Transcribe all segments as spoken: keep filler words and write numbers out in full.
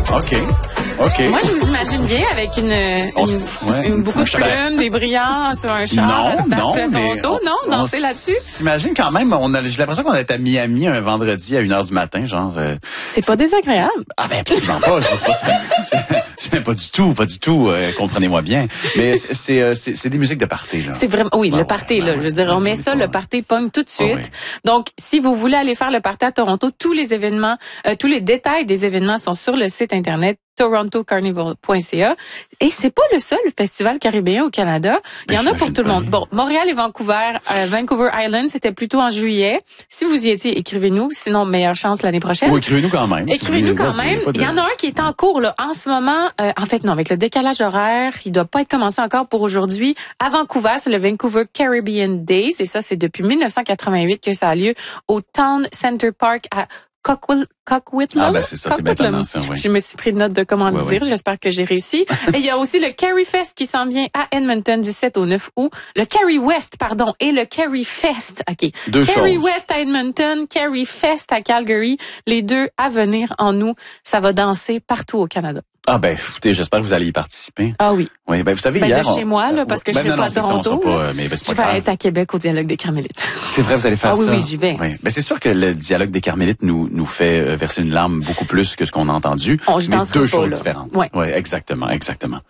OK. OK. Moi, je vous imagine bien avec une, On une, se- ouais. une beaucoup de Serais- plumes, des brillants sur un char. Non, non, à mais Toronto. Non, on danser là-dessus. s'imagine quand même, on a, j'ai l'impression qu'on est à Miami un vendredi à une heure du matin, genre. euh, C'est pas désagréable. Ah ben absolument pas, je sais pas, c'est, c'est pas du tout, pas du tout, euh, comprenez-moi bien. Mais c'est c'est, euh, c'est c'est des musiques de party là. C'est vraiment, oui, Ben le ouais, party, ben là. ouais, Je veux dire, ben on met ouais, ça, ouais. le party pogne tout de suite. Ah ouais. Donc, si vous voulez aller faire le party à Toronto, tous les événements, euh, tous les détails des événements sont sur le site internet toronto carnival point c a. Et c'est pas le seul festival caribéen au Canada. Il y Ben, en a pour j'imagine tout le pas. monde. Bon, Montréal et Vancouver, euh, Vancouver Island, c'était plutôt en juillet. Si vous y étiez, écrivez-nous. Sinon, meilleure chance l'année prochaine. Ou écrivez-nous quand même. si Écrivez-nous vous voulez, quand là, même. pas de- Il y en a un qui est en cours là, en ce moment. Euh, en fait, non, avec le décalage horaire, il doit pas être commencé encore pour aujourd'hui. À Vancouver, c'est le Vancouver Caribbean Days. Et ça, c'est depuis dix-neuf cent quatre-vingt-huit que ça a lieu au Town Center Park à Coquitlam. Coquitlam. Ah ben c'est ça, c'est bien Coquitlam. tendance, ça, oui. Je me suis pris de note de comment Ouais, le dire. ouais. J'espère que j'ai réussi. Et il y a aussi le Carrie Fest qui s'en vient à Edmonton du sept au neuf août. Le Carrie West, pardon, et le Carrie Fest. OK. Deux Carrie choses. West à Edmonton, Carrie Fest à Calgary. Les deux à venir en août. Ça va danser partout au Canada. Ah ben écoutez, j'espère que vous allez y participer. Ah oui. Oui, ben vous savez Ben, hier de chez on- moi, là, parce que je ben, vais non, pas non, à c'est ça, on Toronto, sera pas, là. euh, mais ben, c'est Je pas vais grave. être à Québec au Dialogue des Carmélites. C'est vrai, vous allez faire Ah oui, ça. oui, j'y vais. Oui. Ben c'est sûr que le dialogue des Carmélites nous nous fait euh, verser une larme beaucoup plus que ce qu'on a entendu. Oh, je mais danserai deux pas, choses là. différentes. Ouais. Ouais, exactement, exactement.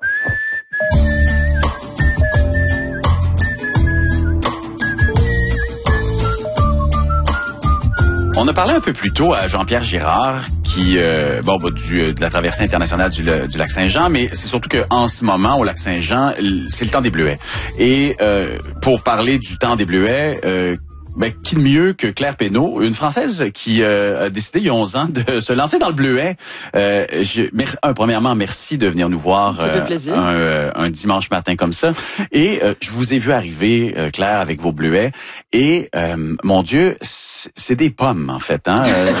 On a parlé un peu plus tôt à Jean-Pierre Girard qui euh, bon bah, du euh, de la traversée internationale du, du lac Saint-Jean, mais c'est surtout que en ce moment au lac Saint-Jean, l- c'est le temps des bleuets. Et euh, pour parler du temps des bleuets, euh, ben, qui de mieux que Claire Pénaud, une Française qui euh, a décidé il y a onze ans de se lancer dans le bleuet. Euh, je, mer- un, premièrement, merci de venir nous voir Ça fait plaisir. un, euh, un dimanche matin comme ça. Et euh, je vous ai vu arriver, euh, Claire, avec vos bleuets. Et, euh, mon Dieu, c'est c'est des pommes, en fait. Hein? Euh,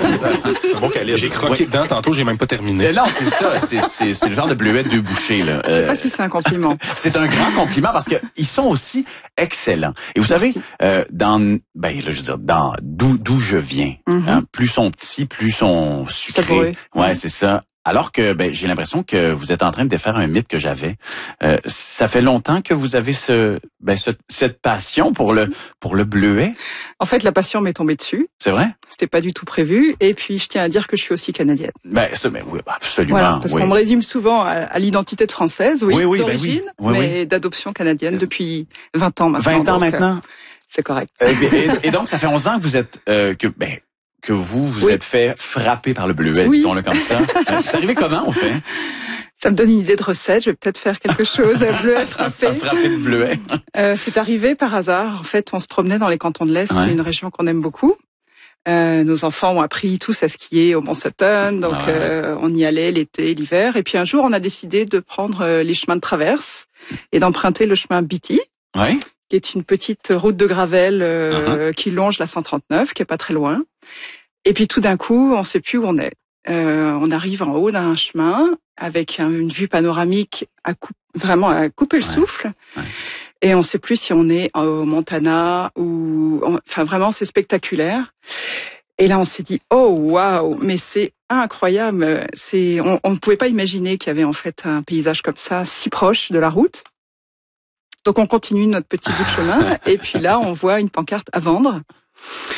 Bon calibre. J'ai croqué Oui. dedans tantôt, j'ai même pas terminé. Euh, non, c'est ça. C'est, c'est, c'est le genre de bleuet deux bouchées. Là. Je sais Euh, pas si c'est un compliment. c'est un grand compliment parce que ils sont aussi excellents. Et vous Merci. savez, euh, dans ben là, je veux dire, dans d'où d'où je viens, Mhm. hein, plus sont petits, plus sont sucrés. Savoureux. Ouais, Ouais. c'est ça. Alors que ben j'ai l'impression que vous êtes en train de défaire un mythe que j'avais. Euh, ça fait longtemps que vous avez ce ben ce, cette passion pour le pour le bleuet, En fait, la passion m'est tombée dessus. c'est vrai? C'était pas du tout prévu. Et puis, je tiens à dire que je suis aussi canadienne. Ben ça, ben oui, absolument. Voilà, parce oui. qu'on me résume souvent à, à l'identité de française, oui, Oui, oui, ben d'origine, oui. Oui, mais d'adoption canadienne depuis vingt ans maintenant. vingt ans donc, euh, maintenant. C'est correct. Euh, et, et donc, ça fait onze ans que vous êtes, euh, que, ben, que vous vous Oui. êtes fait frapper par le bleuet, Oui. disons-le comme ça. Euh, c'est arrivé comment, on fait? Ça me donne une idée de recette. Je vais peut-être faire quelque chose. Bleuet frappé. Frapper de bleuet. Euh, c'est arrivé par hasard. En fait, on se promenait dans les cantons de l'Est, Ouais. qui est une région qu'on aime beaucoup. Euh, nos enfants ont appris tous à skier au Mont Sutton, donc Ah ouais. euh, on y allait l'été, l'hiver. Et puis un jour, on a décidé de prendre euh, les chemins de traverse et d'emprunter le chemin Beatty, Oui. qui est une petite route de gravel euh, Uh-huh. qui longe la cent trente-neuf, qui est pas très loin. Et puis tout d'un coup, on sait plus où on est. Euh, on arrive en haut d'un chemin avec un- une vue panoramique à coup- vraiment à couper le Ouais. souffle. Ouais. Et on sait plus si on est au Montana ou, enfin vraiment c'est spectaculaire. Et là on s'est dit oh waouh, mais c'est incroyable. C'est, on, on ne pouvait pas imaginer qu'il y avait en fait un paysage comme ça si proche de la route. Donc on continue notre petit bout de chemin et puis là on voit une pancarte à vendre.